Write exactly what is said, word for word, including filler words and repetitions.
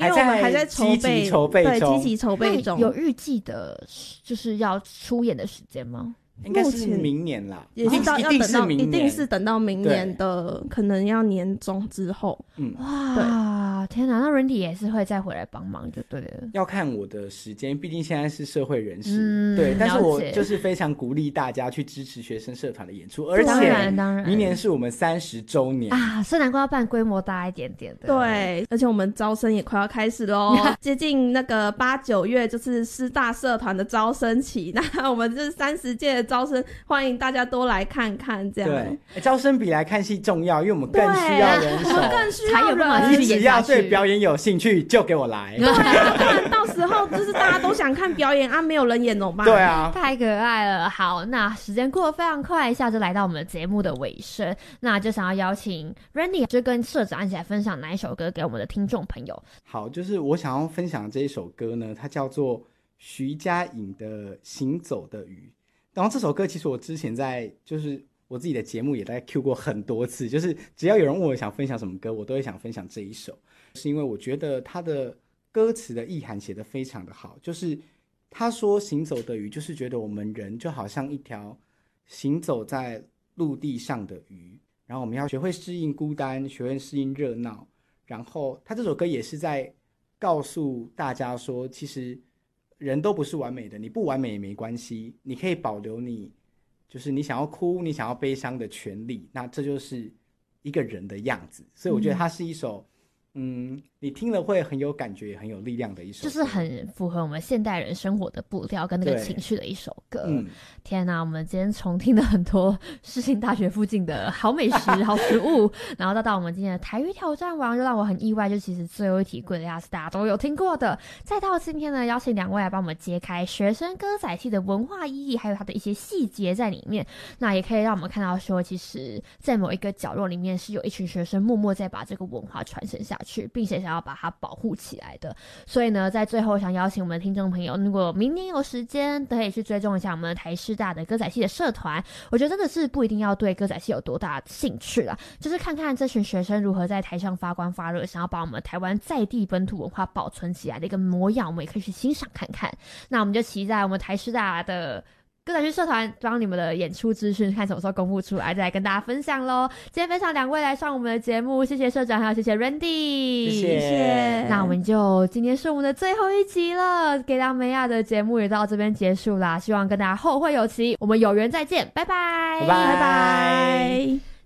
为我们还在筹备， 筹备对，积极筹备中。 有预计的，就是要出演的时间吗？ 应该是明年啦， 也是到一定是明年， 一定是等到明年的，可能要年中之后。 嗯，哇，天哪，那 Randy 也是会再回来帮忙就对了。 要看我的时间，毕竟现在是社会人士，嗯、对，但是我就是非常鼓励大家去支持学生社团的演出，而且明年是我们三十周年啊，所以难怪要办规模大一点点的。 对，而且我们招生也快要开始喽，接近那个八九月就是师大社团的招生期，那我们就是三十届的招生，欢迎大家多来看看，这样。 对，欸、招生比来看戏重要，因为我们更需要人手， 我们更需要人。 你只要对表演有兴趣，就给我来。 对，不然到时候就是大家都想看表演啊，没有人演怎么办？ 对啊， 太可爱了。好，那时间过得非常快，一下就来到我们节目的尾声，那就想要邀请 Randy 就跟社长一起来分享哪一首歌给我们的听众朋友。 好，就是我想要分享的这一首歌呢，它叫做徐佳莹的《行走的鱼》。然后这首歌其实我之前在就是我自己的节目也大概 Q 过很多次，就是只要有人问我想分享什么歌，我都会想分享这一首，是因为我觉得它的歌词的意涵写得非常的好。就是他说行走的鱼，就是觉得我们人就好像一条行走在陆地上的鱼，然后我们要学会适应孤单，学会适应热闹。然后他这首歌也是在告诉大家说，其实人都不是完美的，你不完美也没关系，你可以保留你就是你想要哭你想要悲伤的权利，那这就是一个人的样子。所以我觉得它是一首 嗯, 嗯，你听了会很有感觉也很有力量的一首歌， 就是很符合我们现代人生活的步调跟那个情绪的一首歌。嗯，天哪，我们今天重听了很多世新大学附近的好美食好食物然后到到我们今天的台语挑战王，就让我很意外，就其实最后一题贵的亚是大家都有听过的。再到今天呢，邀请两位来帮我们揭开学生歌仔戏的文化意义，还有它的一些细节在里面。那也可以让我们看到说，其实在某一个角落里面是有一群学生默默在把这个文化传承下去，并且想要把它保护起来的。所以呢，在最后想邀请我们的听众朋友，如果明年有时间都可以去追踪一下我们的台师大的歌仔戏的社团。我觉得真的是不一定要对歌仔戏有多大的兴趣啦，就是看看这群学生如何在台上发光发热，想要把我们台湾在地本土文化保存起来的一个模样，我们也可以去欣赏看看。那我们就期待我们台师大的歌仔戏社团帮你们的演出资讯看什么时候公布出来，再来跟大家分享咯。今天非常两位来上我们的节目，谢谢社长还有谢谢 Randy， 谢谢。 那我们就今天是我们的最后一集了，给亮梅亚的节目也到这边结束啦，希望跟大家后会有期，我们有缘再见，拜拜拜拜拜拜。